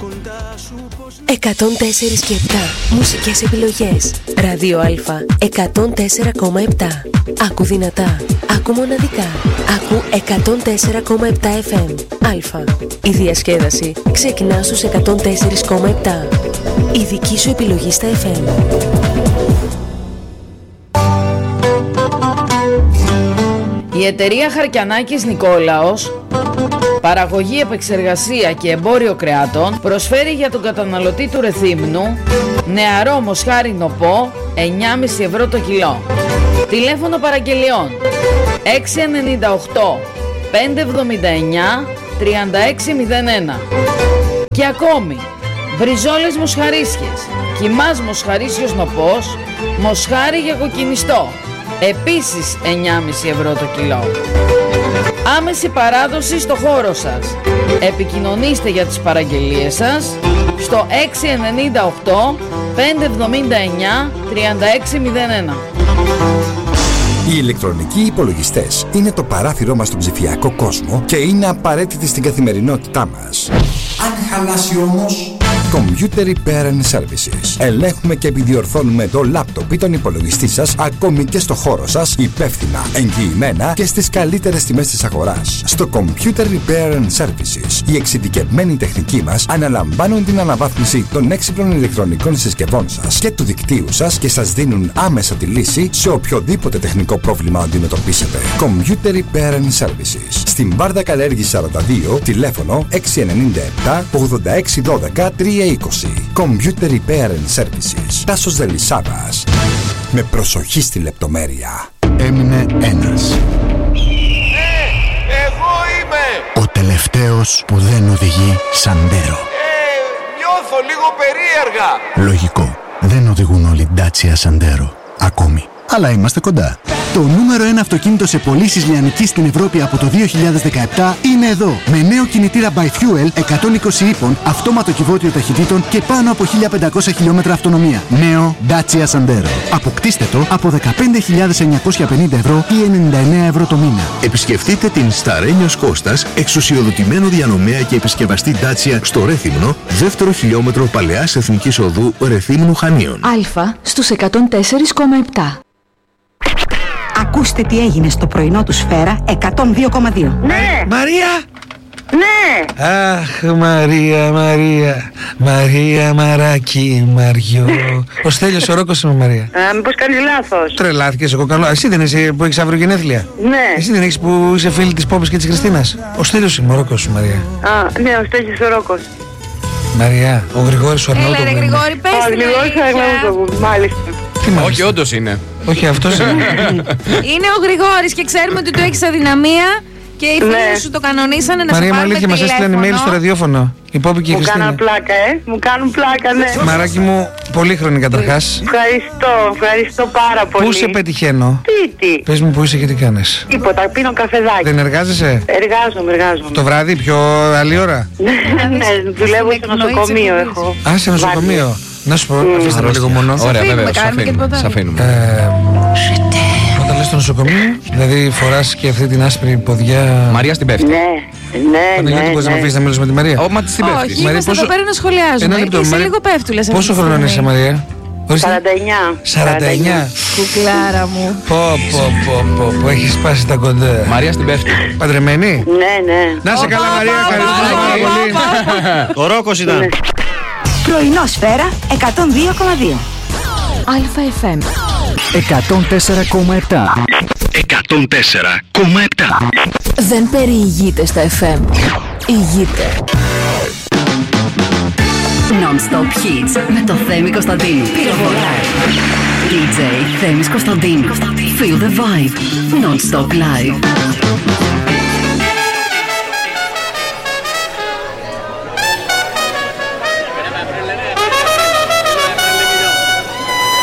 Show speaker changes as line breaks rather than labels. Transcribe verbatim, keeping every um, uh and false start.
εκατόν τέσσερα και επτά μουσικές επιλογές. Ράδιο Α εκατόν τέσσερα κόμμα επτά. Άκου δυνατά, άκου μοναδικά. Άκου εκατόν τέσσερα κόμμα επτά εφ εμ. Α. Η διασκέδαση ξεκινά στους εκατόν τέσσερα κόμμα επτά. Η δική σου επιλογή στα εφ εμ.
Η εταιρεία Χαρκιανάκης Νικόλαος, παραγωγή, επεξεργασία και εμπόριο κρεάτων, προσφέρει για τον καταναλωτή του Ρεθύμνου νεαρό μοσχάρι νοπό εννιά κόμμα πέντε ευρώ το κιλό. Τηλέφωνο παραγγελιών έξι εννιά οκτώ πέντε εβδομήντα εννιά τριάντα έξι μηδέν ένα. Και ακόμη, μπριζόλες μοσχαρίσιες, κιμάς μοσχαρίσιος νοπός, μοσχάρι για κοκκινιστό, επίσης εννιά κόμμα πέντε ευρώ το κιλό. Άμεση παράδοση στο χώρο σας. Επικοινωνήστε για τις παραγγελίες σας στο έξι εννιά οκτώ πέντε εβδομήντα εννιά τριάντα έξι μηδέν ένα.
Οι ηλεκτρονικοί υπολογιστές είναι το παράθυρό μας στον ψηφιακό κόσμο και είναι απαραίτητοι στην καθημερινότητά μας. Αν χαλάσει όμως... Computer Repair and Services. Ελέγχουμε και επιδιορθώνουμε το λάπτοπ ή τον υπολογιστή σας ακόμη και στο χώρο σας υπεύθυνα, εγγυημένα και στις καλύτερες τιμές της αγοράς. Στο Computer Repair and Services οι εξειδικευμένοι τεχνικοί μας αναλαμβάνουν την αναβάθμιση των έξυπνων ηλεκτρονικών συσκευών σας και του δικτύου σας και σας δίνουν άμεσα τη λύση σε οποιοδήποτε τεχνικό πρόβλημα αντιμετωπίσετε. Computer Repair and Services. Στην Βάρδα Καλέργη σαράντα δύο, τηλέφωνο έξι εννιά επτά ογδόντα έξι δώδεκα τρία είκοσι. Computer Repair and Services. Τάσος Δελισσάβας. Με προσοχή στη λεπτομέρεια.
Έμεινε ένας.
Ναι, εγώ είμαι.
Ο τελευταίος που δεν οδηγεί Σαντέρο.
Ε, νιώθω λίγο περίεργα.
Λογικό. Δεν οδηγούν όλοι Dacia Sandero. Ακόμη. Αλλά είμαστε κοντά. Το νούμερο ένα αυτοκίνητο σε πωλήσεις λιανικής στην Ευρώπη από το δύο χιλιάδες δεκαεπτά είναι εδώ. Με νέο κινητήρα By Fuel εκατόν είκοσι ύπων, αυτόματο κυβότιο ταχυτήτων και πάνω από χίλια πεντακόσια χιλιόμετρα αυτονομία. Νέο Dacia Sandero. Αποκτήστε το από δεκαπέντε χιλιάδες εννιακόσια πενήντα ευρώ ή ενενήντα εννέα ευρώ το μήνα.
Επισκεφτείτε την Σταρένιος Κώστας, εξουσιοδοτημένο διανομέα και επισκευαστή Dacia στο Ρέθυμνο, δεύτερο χιλιόμετρο Παλαιάς Εθνικής Οδού Ρεθύμνου Χανίων.
Α στους εκατόν τέσσερα κόμμα επτά.
Ακούστε τι έγινε στο πρωινό του Σφαίρα εκατόν δύο κόμμα δύο.
Ναι!
Μαρία!
Ναι!
Αχ, Μαρία, Μαρία, Μαρία, Μαράκι, Μαριό. Ο Στέλιος ο Ρόκος είμαι, Μαρία.
Α, μήπως κάνεις λάθος.
Τρελάθηκες, εγώ καλό. Εσύ δεν είσαι που έχεις αύριο γενέθλια?
Ναι.
Εσύ δεν έχεις που είσαι φίλη της Πόπης και της Χριστίνας? Ο Στέλιος είμαι, ο Ρόκος σου, Μαρία.
Α, ναι, ο Στέλιος ο Ρόκος.
Μαρία, ο Γρηγόρης ο Αρναούτογλου.
Έλα ρε Γρηγόρη, πες την αλήθεια.
Ο Γρηγόρης ο Αρναούτογλου, μάλιστα.
Όχι, όντως είναι.
Όχι, αυτός είναι.
Είναι ο Γρηγόρης και ξέρουμε ότι του έχεις αδυναμία και οι φίλοι σου το κανονίσανε να σε
Μαρία,
πάρουμε
αλήθεια, μας έστειλαν email στο ραδιόφωνο. Η Πόπη και η
Μου
Χριστίνα.
κάνουν πλάκα, ε. Μου κάνουν πλάκα, ναι.
Μαράκι μου, πολύχρονη καταρχάς.
Ευχαριστώ, ευχαριστώ πάρα πολύ.
Πού σε πετυχαίνω?
Τι, τι.
Πες μου που είσαι και τι κάνεις.
Τίποτα, πίνω καφεδάκι.
Δεν εργάζεσαι?
Εργάζομαι, εργάζομαι.
Το βράδυ, πιο άλλη ώρα?
Ναι, δουλεύω στο νοσοκομείο, έχω.
Α, σε νοσοκομείο. Να σου πω, αφήστε με λίγο μόνο.
Ωραία, βέβαια, σ' αφήνουμε.
Όταν λες στο νοσοκομείο, δηλαδή φοράς και αυτή την άσπρη ποδιά.
Μαρία στην πέφτει.
Ναι, ναι,
Γιατί
ναι.
μπορείς να μου αφήσεις να μιλήσουμε με τη Μαρία?
Ω, μα της την πέφτει.
Όχι, είμαστε εδώ πέρα να σχολιάζουμε.
Ένα λεπτό,
Είσαι
Μαρία.
λίγο πέφτουλες.
Πόσο χρόνο είσαι, Μαρία?
σαράντα εννιά.
σαράντα εννιά.
Κουκλάρα μου.
Πω, πω, πω, πω, πω, έχει σπάσει τα κοντά.
Μαρία στην πέφτει.
Παντρεμένη?
Ναι, ναι.
Να σε καλά, Μαρία, ευχαριστούμε πάρα πολύ.
Ο Ρόκος ήταν.
Πρωινό Σφαίρα εκατόν δύο κόμμα δύο.
Α-εφ εμ
εκατόν τέσσερα κόμμα επτά.
εκατόν τέσσερα κόμμα επτά.
Δεν περιηγείται στα εφ εμ. Ηγείται.
Non-stop hits με το Θέμη Κωνσταντίνου. Πυροβολάει. ντι τζέι Θέμης Κωνσταντίνου. Feel the vibe. Non-stop live.